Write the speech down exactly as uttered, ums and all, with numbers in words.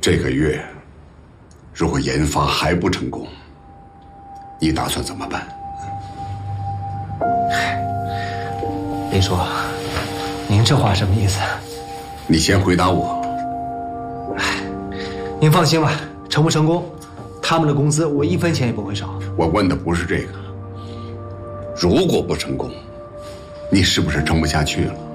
这个月如果研发还不成功，你打算怎么办？ 林叔，您这话什么意思？ 你先回答我。 您放心吧，成不成功，他们的工资我一分钱也不会少。 我问的不是这个。如果不成功，你是不是撑不下去了？